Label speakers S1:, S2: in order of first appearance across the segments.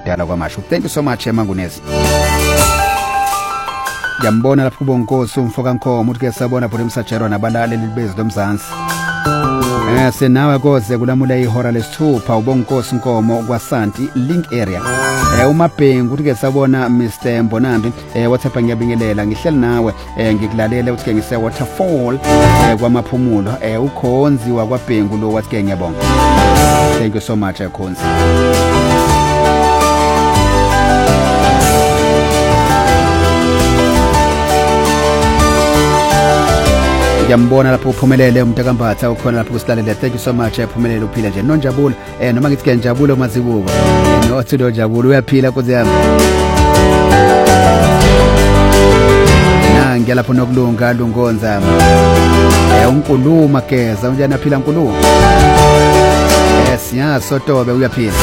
S1: kudala kwamashu. Thank you so much Mangunesi. Ngiyambona lapho kubonkosi umfoka Nkomo uthi ke sabona phela umsajero nabalali libezi lomzansi. Senawe koze kulamula ihora lesithupha ubonkosi Nkomo kwaSanti link area. Umabhengu uthi ke sabona Mr Mbonambi WhatsApp ngiyabingelela ngihleli nawe ngikulalele uthi ke ngise waterfall kwamaphumulo ukhonzi wakwaBhengu lo wathi ke ngiyabonga. Thank you so much Khonzi. Ngiyambona lapho uphumelele umntakambatha ukhona lapho kusilalele. Thank you so much uphumelele uphila nje nonjabulo noma ngithi ke njabulo mazibuko nothi nonjabulo uyaphila nkosi yami. Ngiyalapho nokulunga lungonza uNkulunkulu Geza unjani aphila uNkulunkulu. Siyasotobe uyaphila.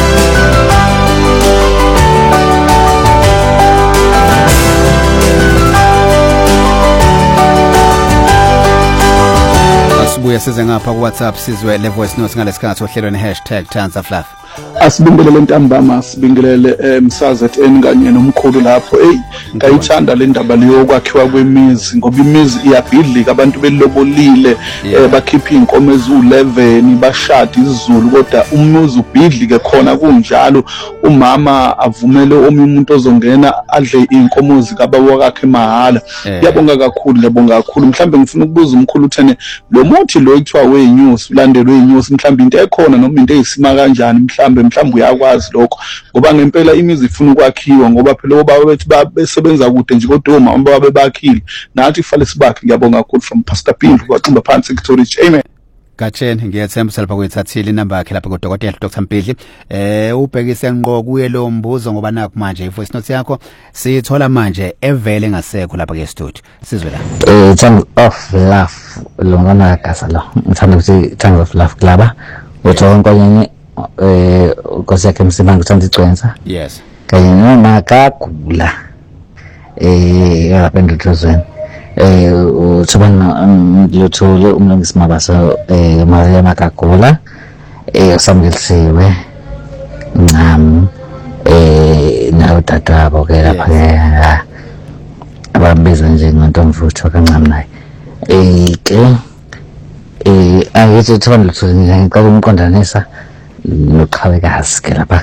S1: Sibuye size ngapha ku WhatsApp sizwe le voice note ngalesikhathi ohlelweni #TanzaFluff.
S2: Asibingelele ntambama sibingelele msazethu kanye nomkhulu lapho ngayithanda le ndaba leyo kwakhiwa kwemizi ngoba imizi iyabhidlika abantu belobolile bakhipha inkomo ezu11 bashada izizulu kodwa umuzi ubhidlike khona kunjalo umama avumele umuntu ozongena adle inkomo zikababa wakhe mahala. Ngiyabonga kakhulu mhlambe ngifuna ukubuza umkhulu uthene lo muthi lo ekuthiwa weyinyusi ulandelwe inyusi mhlambe into ekhona noma into eyisima kanjani mhlambe uyakwazi lokho ngoba ngempela imizi ifuna ukwakhiwa ngoba phela obaba bethu basebenza kude nje kodwa omama babe bakhile nathi kufanele sibakhe. Ngiyabonga kakhulu from Pastor Pimbi kwaXimba phansi Victoria. Amen.
S1: Gachen ngiyethemba lapha kuyithathile inamba yakhe lapha kuDokotela Dr Mpidli. Ubhekise ngqo kuye lo mbuzo ngoba nakho manje ivoice note yakho siyithola manje evele ngasekho lapha ke studio. Sizwe la.
S3: Tongue of Love longana kasalo. Ngithanda ukuthi Tongue of Love klaba. Uthonke kwenye Nkosi yakhe Msimanga uthanda icwenza.
S1: Yes.
S3: Kanye noma kagula lapha endodozweni uthobana ngiyothola umlungisi Mabaso Maria Makagula usamgelisiwe ncam nawo tatabo ke lapha abambiza nje ngontomvutho kancam naye ke angithi uthobana lutho ngicela umqondanisa noqhawekazi ke lapha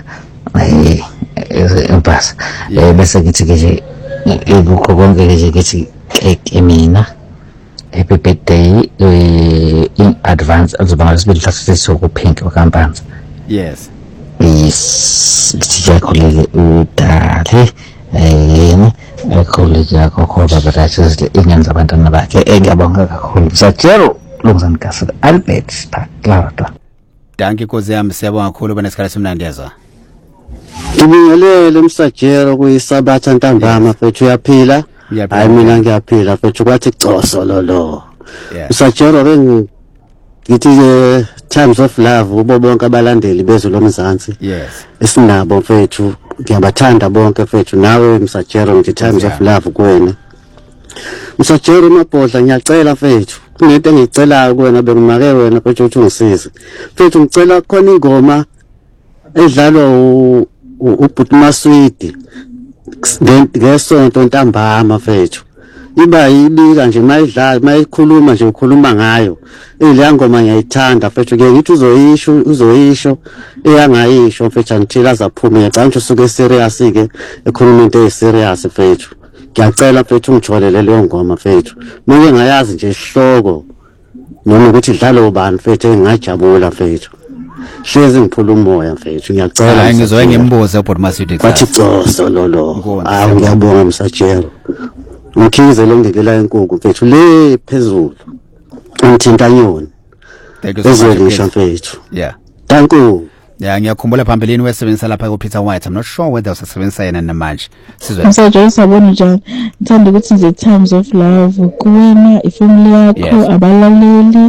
S3: impasa bese ngithi ke nje ikukho konke nje ngithi cake mina happy birthday in advance azoba ngasibili hlasise kupink kwakampanza.
S1: Yes
S3: ngithi yakhuleke udale yena ekhuleke yakho khoba barathi ingenza abantwana bakhe. Ngiyabonga kakhulu Sajero Lungzani Kasile Albert Taklawatwa.
S1: Danke nkosi yami siyabonga kakhulu benesikhathi simnandi yazwa.
S4: Ngibingelele Msajero kuyisabatha ntambama mfethu uyaphila. Hayi mina ngiyaphila mfethu kwathi coso lolo. Msajero ngithi Times of Love ubo bonke abalandeli bezwe lomzansi.
S1: Yes.
S4: Esinabo mfethu ngiyabathanda bonke mfethu nawe Msajero ngithi Times of Love kuwena. Msajero Mabhodla ngiyacela mfethu kunento engicelayo kuwena bengimake wena mfethu ukuthi ungisize. Mfethu ngicela khona ingoma edlalwa uBhuti Maswidi ngesonto ntambama mfethu. Iba yibika nje mayidlala mayikhuluma nje ukhuluma ngayo. Le ngoma ngiyayithanda mfethu ke ngithi uzoyisho eyangayisho mfethu until azaphume. Ngicela nje usuke serious ke ekhuluma into eserious mfethu. Ngiyacela mfethu ungijolele leyo ngoma mfethu. Manje ngayazi nje isihloko noma ukuthi idlala ubani mfethu engajabula mfethu. Hlezi ngiphula umoya mfethu ngiyacela.
S1: Hayi ngizoye ngimbuze uBhuti Maswidi.
S4: Bathi coso lolo. Ngiyabonga Msajero. Ngikhize lo ngekela inkukhu mfethu le phezulu. Ngithinta yona. Ezolisha mfethu.
S1: Yeah.
S4: Thank you.
S1: Yeah, ngiyakhumbula phambilini wesebenzisa lapha kuPeter White. I'm not sure whether usasebenzisa yena namanje. Sizwe.
S5: Msajero sabona njani. Ngithanda ukuthi nje Times of Love kuwena ifamily yakho abalaleli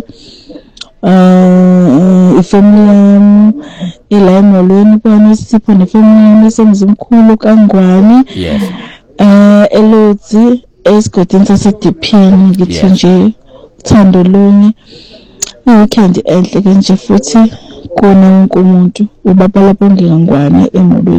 S5: ifamily yami ila emolweni kwana Sipho nefamily yami esemzimkhulu kaNgwane.
S1: Yes.
S5: Elodzi esigodini saseDiphini ngithi nje uthando lunye weekend enhle kanje futhi kona wonke umuntu ubaba lapho ngingangwane emolweni.